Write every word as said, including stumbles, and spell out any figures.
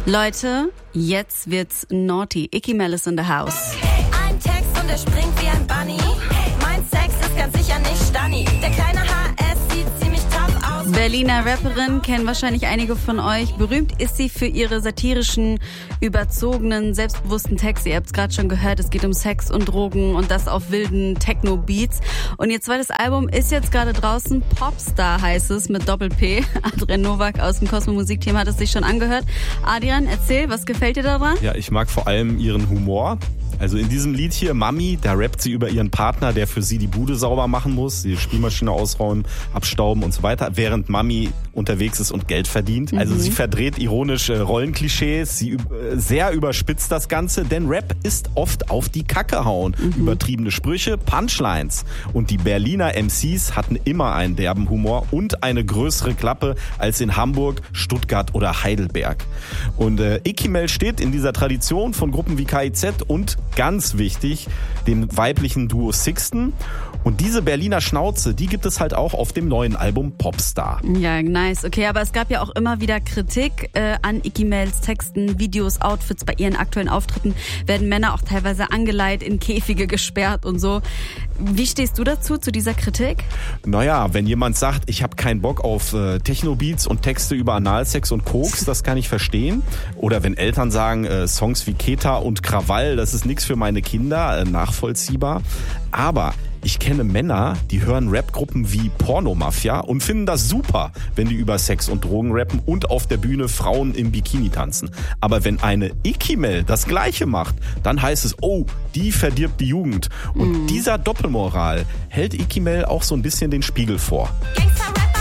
Leute, jetzt wird's naughty. Icky Mel is in the house. Ein Text und er springt wie ein Bunny. Mein Sex ist ganz sicher nicht Stunny. Der kleine H S sieht ziemlich tough aus. Berliner Rapperin, kennen wahrscheinlich einige von euch. Berühmt ist sie für ihre satirischen, überzogenen, selbstbewussten Texte. Ihr habt es gerade schon gehört, es geht um Sex und Drogen und das auf wilden Techno-Beats. Und ihr zweites Album ist jetzt gerade draußen. Popstar heißt es mit Doppel-P. Adrian Nowak aus dem Cosmo-Musik-Team hat es sich schon angehört. Adrian, erzähl, was gefällt dir daran? Ja, ich mag vor allem ihren Humor. Also in diesem Lied hier, Mami, da rappt sie über ihren Partner, der für sie die Bude sauber machen muss, die Spülmaschine ausräumen, abstauben und so weiter, während Mami unterwegs ist und Geld verdient. Mhm. Also sie verdreht ironische Rollenklischees, sie äh, sehr überspitzt das Ganze, denn Rap ist oft auf die Kacke hauen. Mhm. Übertriebene Sprüche, Punchlines. Und die Berliner M Cs hatten immer einen derben Humor und eine größere Klappe als in Hamburg, Stuttgart oder Heidelberg. Und äh, Icky Mel steht in dieser Tradition von Gruppen wie K I Z und ganz wichtig, dem weiblichen Duo Sixten. Und diese Berliner Schnauze, die gibt es halt auch auf dem neuen Album Popstar. Ja, nice. Okay, aber es gab ja auch immer wieder Kritik äh, an Icky Mels Texten, Videos, Outfits. Bei ihren aktuellen Auftritten werden Männer auch teilweise angeleiht, in Käfige gesperrt und so. Wie stehst du dazu, zu dieser Kritik? Naja, wenn jemand sagt, ich habe keinen Bock auf äh, Techno-Beats und Texte über Analsex und Koks, das kann ich verstehen. Oder wenn Eltern sagen, äh, Songs wie Keta und Krawall, das ist nichts für meine Kinder, äh, nachvollziehbar. Aber ich kenne Männer, die hören Rapgruppen wie Pornomafia und finden das super, wenn die über Sex und Drogen rappen und auf der Bühne Frauen im Bikini tanzen. Aber wenn eine Icky Mel das Gleiche macht, dann heißt es, oh, die verdirbt die Jugend. Und mm. dieser Doppelmoral hält Icky Mel auch so ein bisschen den Spiegel vor. Gangster